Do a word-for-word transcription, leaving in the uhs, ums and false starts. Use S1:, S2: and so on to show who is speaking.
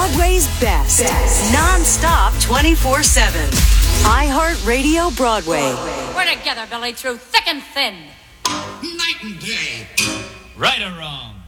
S1: Broadway's best. best. Non-stop twenty-four seven. iHeartRadio Broadway.
S2: We're together, Billy, through thick and thin.
S3: Night and day.
S4: Right or wrong?